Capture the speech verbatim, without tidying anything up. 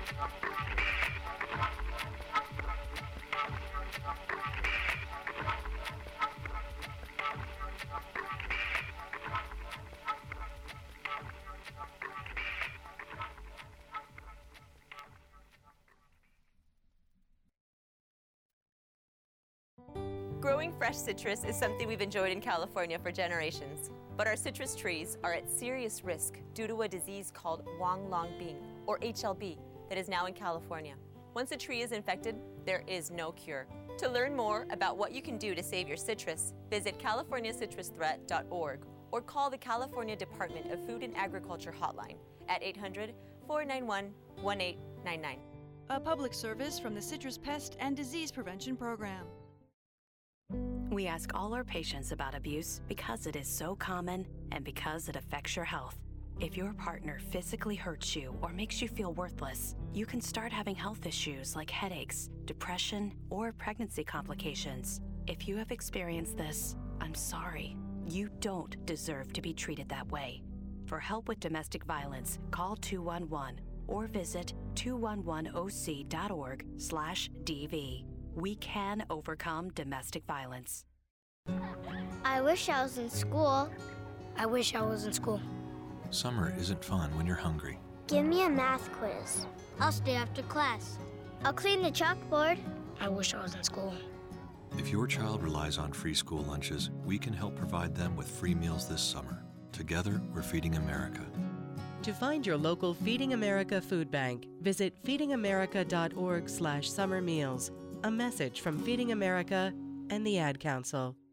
Growing fresh citrus is something we've enjoyed in California for generations. But our citrus trees are at serious risk due to a disease called Huang Long Bing, or H L B, that is now in California. Once a tree is infected, there is no cure. To learn more about what you can do to save your citrus, visit california citrus threat dot org or call the California Department of Food and Agriculture hotline at eight hundred, four nine one, one eight nine nine. A public service from the Citrus Pest and Disease Prevention Program. We ask all our patients about abuse because it is so common and because it affects your health. If your partner physically hurts you or makes you feel worthless, you can start having health issues like headaches, depression, or pregnancy complications. If you have experienced this, I'm sorry. You don't deserve to be treated that way. For help with domestic violence, call two one one or visit two one one O C dot org slash D V. We can overcome domestic violence. I wish I was in school. I wish I was in school. Summer isn't fun when you're hungry. Give me a math quiz. I'll stay after class. I'll clean the chalkboard. I wish I was in school. If your child relies on free school lunches, we can help provide them with free meals this summer. Together, we're Feeding America. To find your local Feeding America food bank, visit feeding america dot org slash summer meals. A message from Feeding America and the Ad Council.